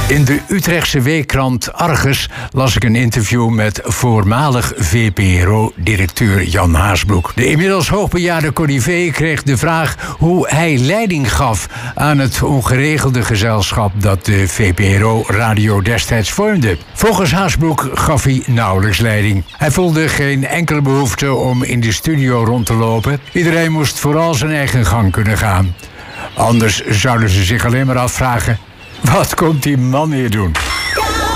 In de Utrechtse weekkrant Argus las ik een interview met voormalig VPRO-directeur Jan Haasbroek. De inmiddels hoogbejaarde corrivé kreeg de vraag hoe hij leiding gaf aan het ongeregelde gezelschap dat de VPRO-radio destijds vormde. Volgens Haasbroek gaf hij nauwelijks leiding. Hij voelde geen enkele behoefte om in de studio rond te lopen. Iedereen moest vooral zijn eigen gang kunnen gaan. Anders zouden ze zich alleen maar afvragen: wat komt die man hier doen?